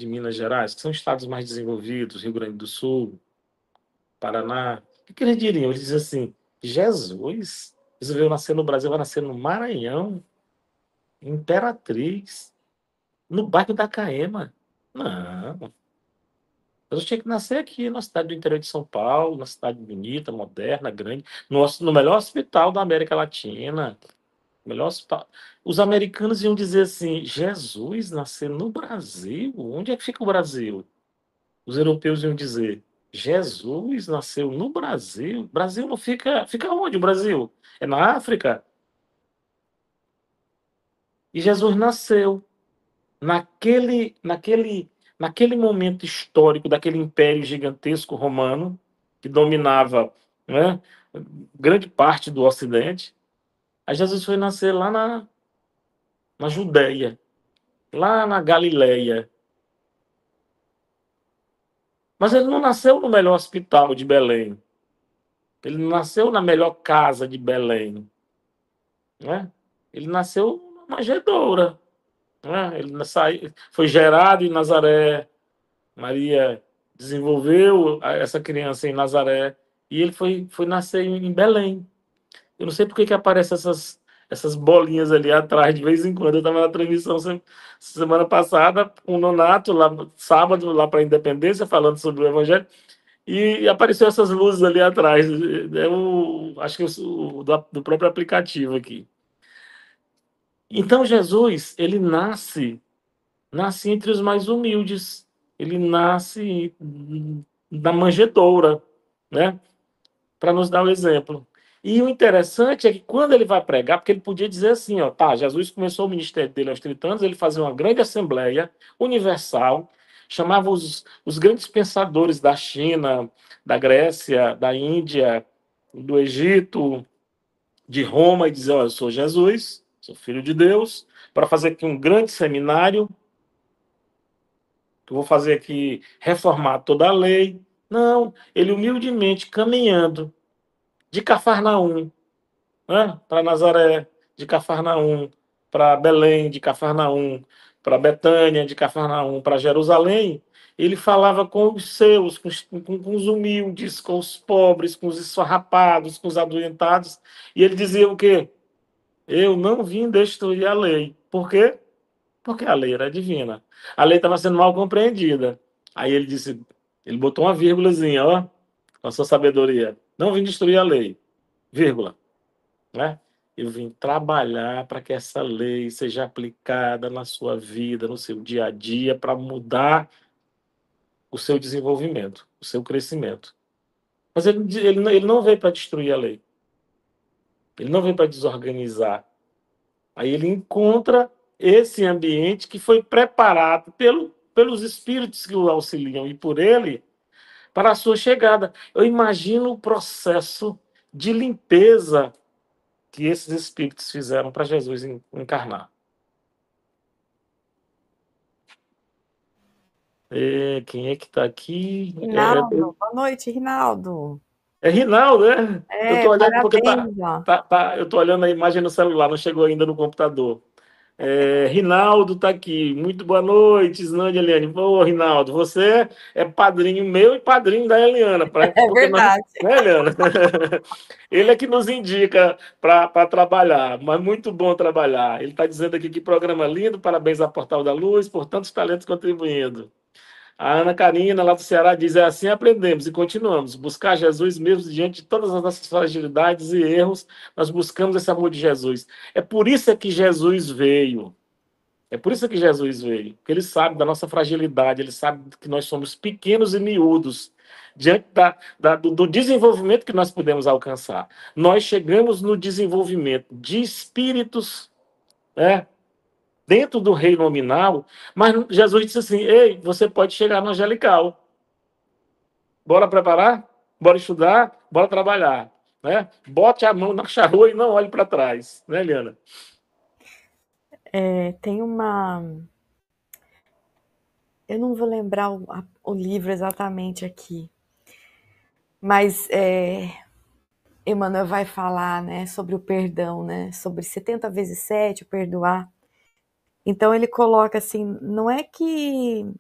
de Minas Gerais, que são estados mais desenvolvidos, Rio Grande do Sul, Paraná, o que eles diriam? Eles dizem assim: Jesus resolveu nascer no Brasil, vai nascer no Maranhão, em Imperatriz, no bairro da Caema. Não, eu tinha que nascer aqui, na cidade do interior de São Paulo, na cidade bonita, moderna, grande, no melhor hospital da América Latina. Melhor hospital. Os americanos iam dizer assim: Jesus nasceu no Brasil? Onde é que fica o Brasil? Os europeus iam dizer: Jesus nasceu no Brasil? Brasil não fica. Fica onde o Brasil? É na África? E Jesus nasceu naquele momento histórico daquele império gigantesco romano que dominava, né, grande parte do Ocidente. Aí Jesus foi nascer lá na Judéia, lá na Galileia. Mas ele não nasceu no melhor hospital de Belém. Ele não nasceu na melhor casa de Belém, né? Ele nasceu numa manjedoura, né? Foi gerado em Nazaré. Maria desenvolveu essa criança em Nazaré e ele foi nascer em Belém. Eu não sei por que que aparecem essas bolinhas ali atrás de vez em quando. Eu estava na transmissão semana passada com o Nonato, lá, sábado, lá para a Independência, falando sobre o Evangelho. E apareceu essas luzes ali atrás. Acho que do próprio aplicativo aqui. Então Jesus, ele nasce entre os mais humildes. Ele nasce da manjedoura, né? Para nos dar o exemplo. E o interessante é que quando ele vai pregar, porque ele podia dizer assim, ó, tá, Jesus começou o ministério dele aos 30 anos, ele fazia uma grande assembleia universal, chamava os grandes pensadores da China, da Grécia, da Índia, do Egito, de Roma, e dizia, ó, eu sou Jesus, sou filho de Deus, para fazer aqui um grande seminário, que eu vou fazer aqui reformar toda a lei. Não, ele humildemente caminhando de Cafarnaum, né, para Nazaré, de Cafarnaum, para Belém, de Cafarnaum, para Betânia, de Cafarnaum, para Jerusalém, ele falava com os seus, com os humildes, com os pobres, com os esfarrapados, com os adoentados, e ele dizia o quê? Eu não vim destruir a lei. Por quê? Porque a lei era divina. A lei estava sendo mal compreendida. Aí ele disse, ele botou uma vírgulazinha, ó, com a sua sabedoria. Não vim destruir a lei, vírgula, né? Eu vim trabalhar para que essa lei seja aplicada na sua vida, no seu dia a dia, para mudar o seu desenvolvimento, o seu crescimento. Mas ele não veio para destruir a lei. Ele não veio para desorganizar. Aí ele encontra esse ambiente que foi preparado pelos espíritos que o auxiliam e por ele para a sua chegada. Eu imagino o processo de limpeza que esses espíritos fizeram para Jesus encarnar. Quem é que está aqui? Rinaldo, boa noite, Rinaldo. É Rinaldo, né? Eu É, estou olhando porque parabéns, ó. eu estou olhando a imagem no celular, não chegou ainda no computador. Rinaldo está aqui. Muito boa noite, Snande Eliane. Pô, Rinaldo, você é padrinho meu e padrinho da Eliana, É porque nós, verdade. né, Eliana? Ele é que nos indica para trabalhar, mas muito bom trabalhar. Ele está dizendo aqui que programa lindo, parabéns ao Portal da Luz, por tantos talentos contribuindo. A Ana Karina, lá do Ceará, diz: é assim aprendemos e continuamos. Buscar Jesus mesmo diante de todas as nossas fragilidades e erros, nós buscamos esse amor de Jesus. É por isso é que Jesus veio. É por isso que Jesus veio. Porque ele sabe da nossa fragilidade, ele sabe que nós somos pequenos e miúdos diante do desenvolvimento que nós podemos alcançar. Nós chegamos no desenvolvimento de espíritos, né, dentro do reino nominal, mas Jesus disse assim: ei, você pode chegar no angelical. Bora preparar? Bora estudar? Bora trabalhar. Né? Bote a mão na charrua e não olhe para trás. Né, Eliana? Tem uma. Eu não vou lembrar o livro exatamente aqui, mas Emmanuel vai falar, né, sobre o perdão, né, sobre 70 vezes 7, o perdoar. Então ele coloca assim, não é que